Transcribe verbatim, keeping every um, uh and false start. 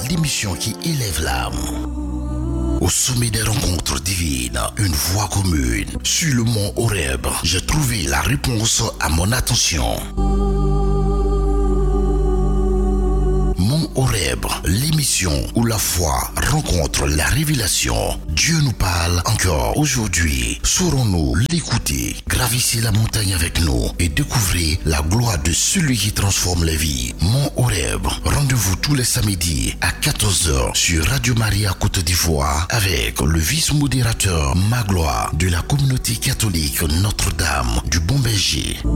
l'émission qui élève l'âme. Au sommet des rencontres divines, une voix commune. Sur le mont Horeb, j'ai trouvé la réponse à mon attention. Mont Horeb, l'émission où la foi rencontre la révélation. Dieu nous parle encore aujourd'hui. Saurons-nous l'écouter? Gravissez la montagne avec nous et découvrez la gloire de celui qui transforme les vies. Mont Horeb, rendez-vous tous les samedis à quatorze heures sur Radio Maria Côte d'Ivoire avec le vice-modérateur Magloire de la communauté catholique Notre-Dame du Bon Berger.